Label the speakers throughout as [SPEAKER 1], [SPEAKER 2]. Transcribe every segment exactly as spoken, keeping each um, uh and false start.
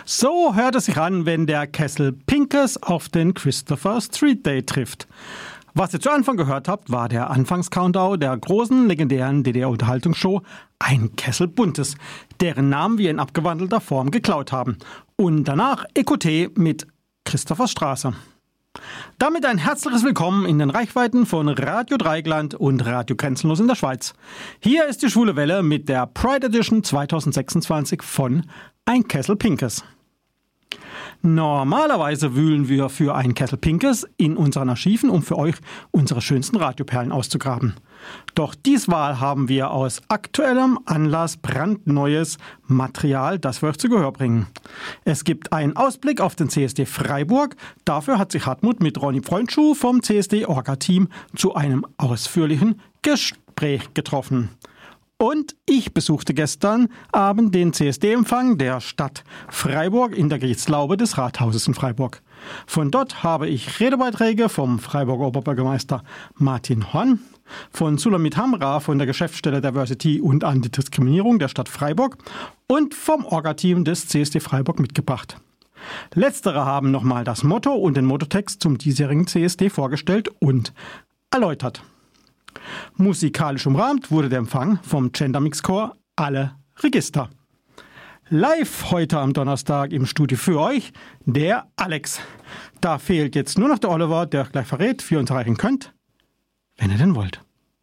[SPEAKER 1] So hört es sich an, wenn der Kessel Pinkes auf den Christopher Street Day trifft. Was ihr zu Anfang gehört habt, war der Anfangs-Countdown der großen, legendären D D R-Unterhaltungsshow Ein Kessel Buntes, deren Namen wir in abgewandelter Form geklaut haben. Und danach Écoutez mit Christophers Straße. Damit ein herzliches Willkommen in den Reichweiten von Radio Dreieckland und Radio Grenzenlos in der Schweiz. Hier ist die Schwule Welle mit der Pride Edition zwanzig sechsundzwanzig von Ein Kessel Pinkes. Normalerweise wühlen wir für Ein Kessel Pinkes in unseren Archiven, um für euch unsere schönsten Radioperlen auszugraben. Doch diesmal haben wir aus aktuellem Anlass brandneues Material, das wir euch zu Gehör bringen. Es gibt einen Ausblick auf den C S D Freiburg. Dafür hat sich Hartmut mit Ronny Freundschuh vom C S D-Orga-Team zu einem ausführlichen Gespräch getroffen. Und ich besuchte gestern Abend den C S D-Empfang der Stadt Freiburg in der Gerichtslaube des Rathauses in Freiburg. Von dort habe ich Redebeiträge vom Freiburger Oberbürgermeister Martin Horn, von Sulamit Hamra von der Geschäftsstelle Diversity und Antidiskriminierung der Stadt Freiburg und vom Orga-Team des C S D Freiburg mitgebracht. Letztere haben nochmal das Motto und den Mottotext zum diesjährigen C S D vorgestellt und erläutert. Musikalisch umrahmt wurde der Empfang vom Gender Mix Chor Alle Register. Live heute am Donnerstag im Studio für euch der Alex. Da fehlt jetzt nur noch der Oliver, der euch gleich verrät, wie ihr uns erreichen könnt, wenn ihr denn wollt.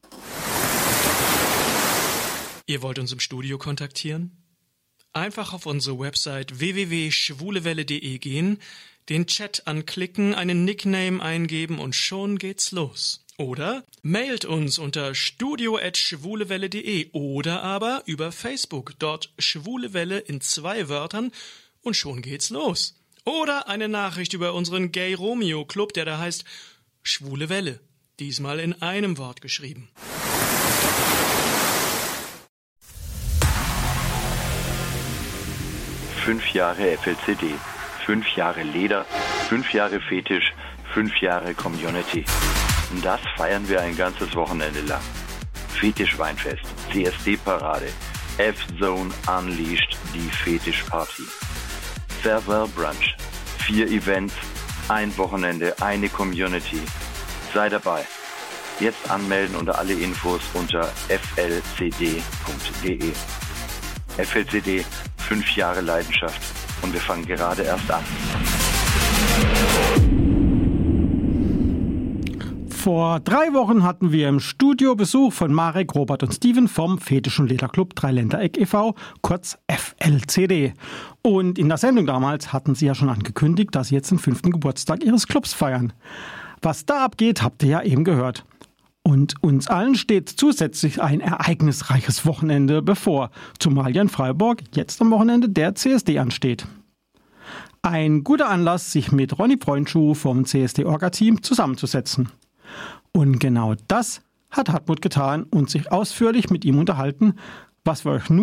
[SPEAKER 2] Ihr wollt uns im Studio kontaktieren? Einfach auf unsere Website w w w punkt schwulewelle punkt de gehen, den Chat anklicken, einen Nickname eingeben und schon geht's los. Oder mailt uns unter studio at schwulewelle punkt de oder aber über Facebook, dort Schwulewelle in zwei Wörtern und schon geht's los. Oder eine Nachricht über unseren Gay Romeo Club, der da heißt Schwule Welle, diesmal in einem Wort geschrieben.
[SPEAKER 3] Fünf Jahre F L C D, fünf Jahre Leder, fünf Jahre Fetisch, fünf Jahre Community. Und das feiern wir ein ganzes Wochenende lang. Fetisch-Weinfest, C S D-Parade, F-Zone Unleashed, die Fetisch-Party. Farewell Brunch, vier Events, ein Wochenende, eine Community. Sei dabei. Jetzt anmelden unter alle Infos unter f l c d punkt de. F L C D, fünf Jahre Leidenschaft und wir fangen gerade erst an.
[SPEAKER 1] Vor drei Wochen hatten wir im Studio Besuch von Marek, Robert und Steven vom Fetischen Lederclub Dreiländereck e V, kurz F L C D. Und in der Sendung damals hatten sie ja schon angekündigt, dass sie jetzt den fünften Geburtstag ihres Clubs feiern. Was da abgeht, habt ihr ja eben gehört. Und uns allen steht zusätzlich ein ereignisreiches Wochenende bevor, zumal ja in Freiburg jetzt am Wochenende der C S D ansteht. Ein guter Anlass, sich mit Ronny Freundschuh vom C S D-Orga-Team zusammenzusetzen. Und genau das hat Hartmut getan und sich ausführlich mit ihm unterhalten, was wir euch nun